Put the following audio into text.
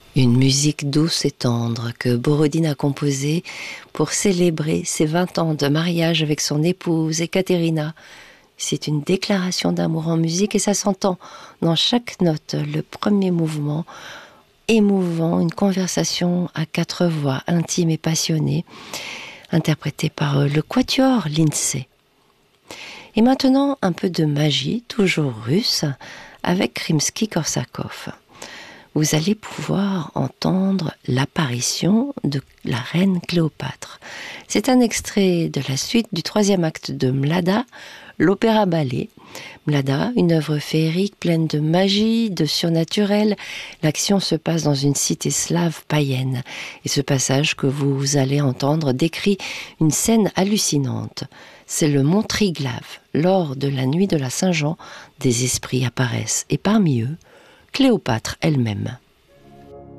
Une musique douce et tendre que Borodine a composée pour célébrer ses 20 ans de mariage avec son épouse Ekaterina. C'est une déclaration d'amour en musique et ça s'entend dans chaque note. Le premier mouvement, émouvant, une conversation à 4 voix, intime et passionnée, interprétée par le quatuor Lindsay. Et maintenant, un peu de magie, toujours russe, avec Rimsky-Korsakov. Vous allez pouvoir entendre l'apparition de la reine Cléopâtre. C'est un extrait de la suite du 3e acte de Mlada, l'opéra-ballet. Mlada, une œuvre féerique pleine de magie, de surnaturel. L'action se passe dans une cité slave païenne. Et ce passage que vous allez entendre décrit une scène hallucinante. C'est le mont Triglav. Lors de la nuit de la Saint-Jean, des esprits apparaissent. Et parmi eux, Cléopâtre elle-même.